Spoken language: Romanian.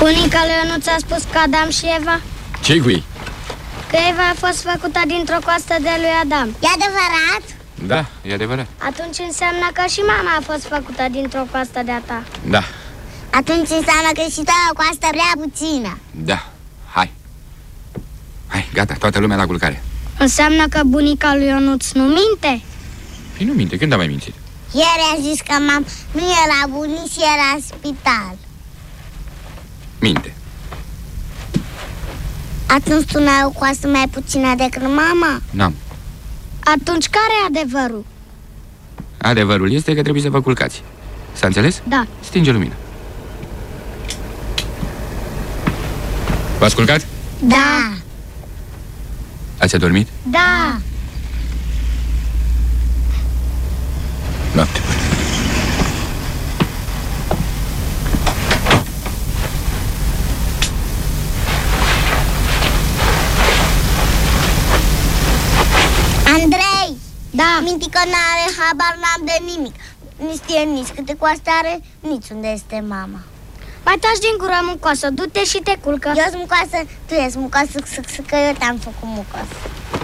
Bunica lui Ionuț a spus că Adam și Eva? Ce-i cu ei? Că Eva a fost făcută dintr-o coastă de lui Adam. E adevărat? Da, e adevărat. Atunci înseamnă că și mama a fost făcută dintr-o coastă de-a ta. Da. Atunci înseamnă că și ta o coastă prea puțină. Da, hai. Hai, gata, toată lumea la culcare. Înseamnă că bunica lui Ionuț nu minte? Păi nu minte, când a mai mințit? Ieri a zis că nu era bunic și era în spital. Minte. Atunci tu n-ai o coastă mai puțină decât mama? N-am. Atunci care e adevărul? Adevărul este că trebuie să vă culcați. S-a înțeles? Da. Stinge lumina. V-ați culcat? Da. Ați adormit? Da. Noapte bună. Andrei! Da. Minti că n-are habar, n-am de nimic. Nu știe nici câte coaste are, nici unde este mama. Mai taci din gură, mucoasă, du-te și te culcă. Eu sunt mucoasă, tu ești mucoasă, că eu te-am făcut mucoasă.